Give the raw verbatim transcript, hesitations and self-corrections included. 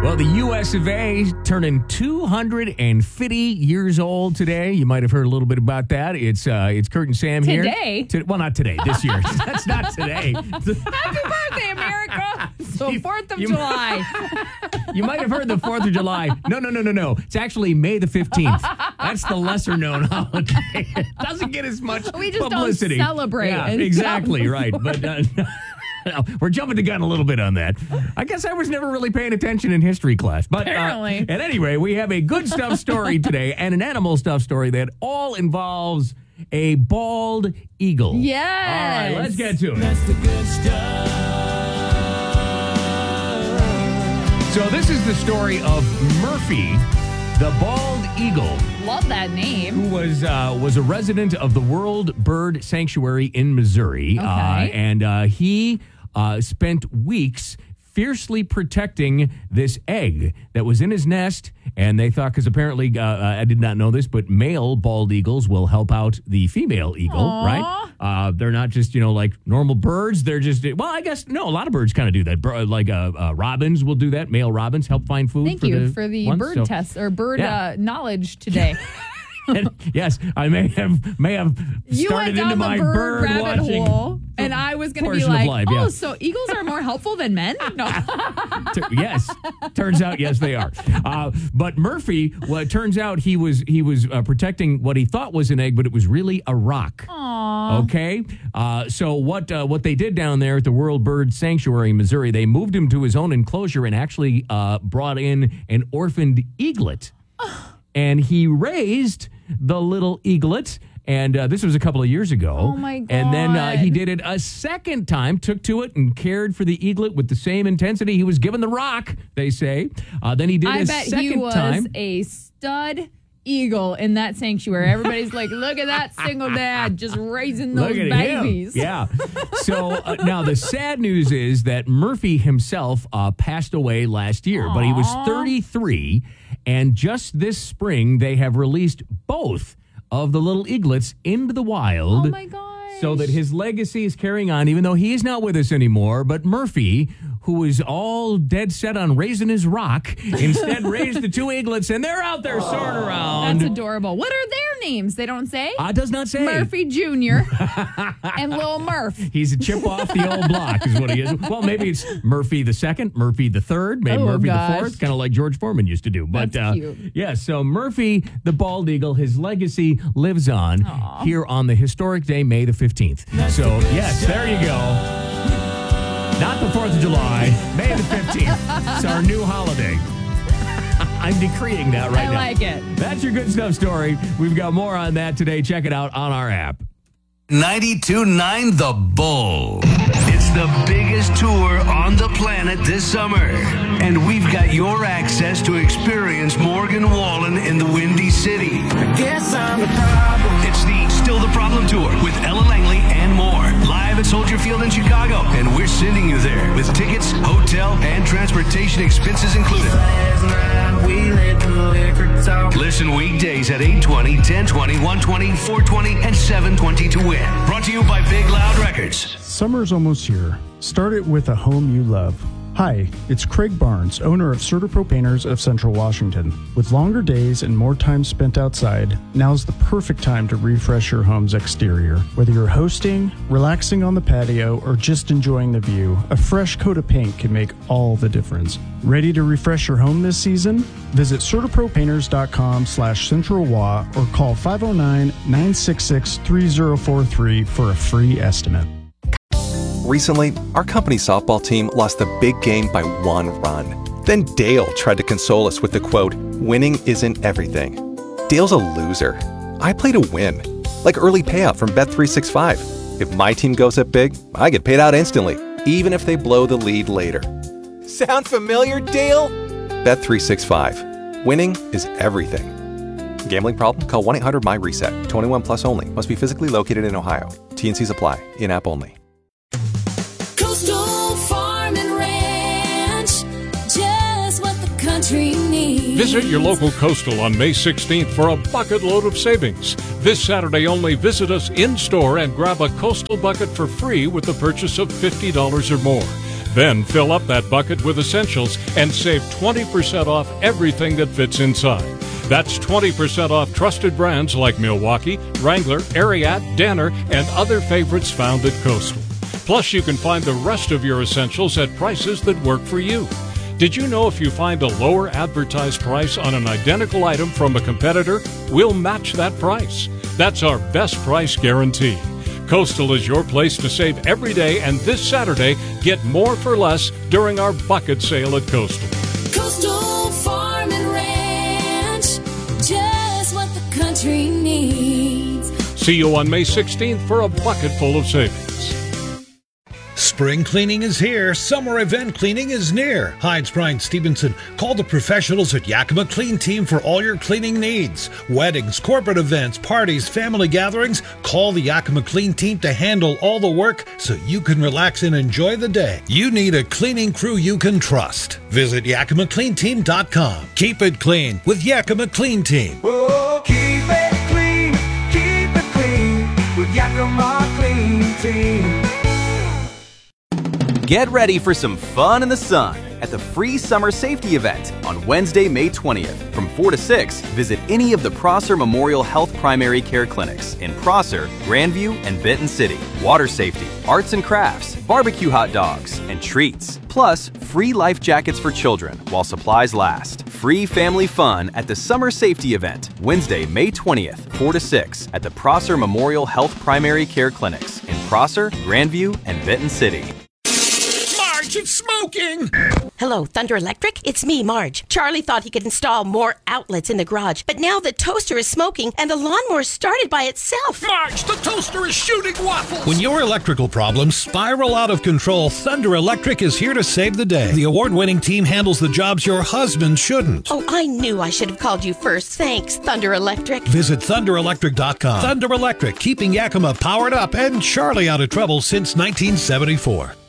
Well, the U S of A turning two hundred fifty years old today. You might have heard a little bit about that. It's uh, it's Kurt and Sam here. Today? To, well, not today. This year. That's not today. Happy birthday, America! So You- fourth of you- July. You might have heard the fourth of July. No, no, no, no, no. It's actually May the fifteenth. That's the lesser-known holiday. It doesn't get as much We just don't publicity. celebrate Yeah, and exactly, stuff. right. But uh, no, we're jumping the gun a little bit on that. I guess I was never really paying attention in history class. But Apparently. Uh, at any rate, we have a good stuff story today and an animal stuff story that all involves a bald eagle. Yes. All right, let's get to it. That's the good stuff. So this is the story of Murphy, the bald eagle, Love that name. who was uh, was a resident of the World Bird Sanctuary in Missouri. Okay. Uh, and uh, he uh, spent weeks fiercely protecting this egg that was in his nest. And they thought, because apparently, uh, I did not know this, but male bald eagles will help out the female eagle, Aw. right? Uh, they're not just, you know, like normal birds. They're just, well, I guess, no, a lot of birds kind of do that. Bir- Like uh, uh, robins will do that. Male robins help find food. Thank for you the for the ones. bird So- test or bird Yeah. uh, knowledge today. And yes, I may have may have You started went down into the my bird, bird, rabbit watching hole, and I was going to be portion of like, life, "Oh, yeah. so eagles are more helpful than men?" No. T- yes, turns out yes they are. Uh, but Murphy, well, it turns out he was he was uh, protecting what he thought was an egg, but it was really a rock. Aw. Okay, uh, so what uh, what they did down there at the World Bird Sanctuary in Missouri, they moved him to his own enclosure and actually uh, brought in an orphaned eaglet, and he raised the little eaglet. And uh, this was a couple of years ago. Oh, my And then uh, he God. did it a second time, took to it and cared for the eaglet with the same intensity he was given the rock, they say. Uh, then he did I a bet second he was time. a stud eagle in that sanctuary. Everybody's like, "Look at that single dad just raising those Look at babies." him. Yeah. So uh, now the sad news is that Murphy himself uh, passed away last year, but he was Aw. thirty-three. And just this spring, they have released both of the little eaglets into the wild. Oh my gosh. So that his legacy is carrying on, even though he is not with us anymore. But Murphy, who was all dead set on raising his rock, instead raised the two eaglets, and they're out there soaring around. That's adorable. What are their names? They don't say. Uh, does not say. Murphy Junior and Lil Murph. He's a chip off the old block, is what he is. Well, maybe it's Murphy the second, Murphy the third, maybe Oh, Murphy gosh. the fourth, kind of like George Foreman used to do. But That's uh, cute. yeah, so Murphy the bald eagle, his legacy lives on here on the historic day, May the fifteenth. So yes, there you go. Not the fourth of July, May the fifteenth. It's our new holiday. I'm decreeing that right I now. like it. That's your good stuff story. We've got more on that today. Check it out on our app. ninety-two point nine The Bull. It's the biggest tour on the planet this summer. And we've got your access to experience Morgan Wallen in the Windy City. Guess I'm the problem. It's the Still the Problem Tour with Ella Langley and more. Live at Soldier Field in Chicago. And we're sending you there with tickets, hotel, and transportation expenses included. Last night we let the liquor talk. Listen weekdays at eight twenty, ten twenty, one twenty, four twenty, and seven twenty to win. Brought to you by Big Loud Records. Summer's almost here. Start it with a home you love. Hi, it's Craig Barnes, owner of CertaPro Painters of Central Washington. With longer days and more time spent outside, now's the perfect time to refresh your home's exterior. Whether you're hosting, relaxing on the patio, or just enjoying the view, a fresh coat of paint can make all the difference. Ready to refresh your home this season? Visit CertaProPainters.com slash CentralWA or call five oh nine, nine six six, three oh four three for a free estimate. Recently, our company softball team lost the big game by one run. Then Dale tried to console us with the quote, "Winning isn't everything." Dale's a loser. I play to win. Like early payout from Bet three sixty-five. If my team goes up big, I get paid out instantly, even if they blow the lead later. Sound familiar, Dale? Bet three sixty-five. Winning is everything. Gambling problem? Call one eight hundred M Y RESET. twenty-one plus only. Must be physically located in Ohio. T and Cs apply. In-app only. Coastal Farm and Ranch, just what the country needs. Visit your local Coastal on May sixteenth for a bucket load of savings. This Saturday only, visit us in-store and grab a Coastal bucket for free with the purchase of fifty dollars or more. Then fill up that bucket with essentials and save twenty percent off everything that fits inside. That's twenty percent off trusted brands like Milwaukee, Wrangler, Ariat, Danner, and other favorites found at Coastal. Plus, you can find the rest of your essentials at prices that work for you. Did you know if you find a lower advertised price on an identical item from a competitor, we'll match that price? That's our best price guarantee. Coastal is your place to save every day, and this Saturday, get more for less during our bucket sale at Coastal. Coastal Farm and Ranch, just what the country needs. See you on May sixteenth for a bucket full of savings. Spring cleaning is here. Summer event cleaning is near. Hi, it's Brian Stevenson. Call the professionals at Yakima Clean Team for all your cleaning needs. Weddings, corporate events, parties, family gatherings. Call the Yakima Clean Team to handle all the work so you can relax and enjoy the day. You need a cleaning crew you can trust. Visit Yakima Clean Team dot com. Keep it clean with Yakima Clean Team. Oh, keep it clean, keep it clean with Yakima Clean Team. Get ready for some fun in the sun at the free summer safety event on Wednesday, May twentieth. From four to six, visit any of the Prosser Memorial Health Primary Care Clinics in Prosser, Grandview, and Benton City. Water safety, arts and crafts, barbecue hot dogs, and treats. Plus, free life jackets for children while supplies last. Free family fun at the summer safety event, Wednesday, May twentieth, four to six, at the Prosser Memorial Health Primary Care Clinics in Prosser, Grandview, and Benton City. It's smoking! Hello, Thunder Electric. It's me, Marge. Charlie thought he could install more outlets in the garage, but now the toaster is smoking and the lawnmower started by itself. Marge, the toaster is shooting waffles! When your electrical problems spiral out of control, Thunder Electric is here to save the day. The award-winning team handles the jobs your husband shouldn't. Oh, I knew I should have called you first. Thanks, Thunder Electric. Visit thunder electric dot com. Thunder Electric, keeping Yakima powered up and Charlie out of trouble since nineteen seventy-four.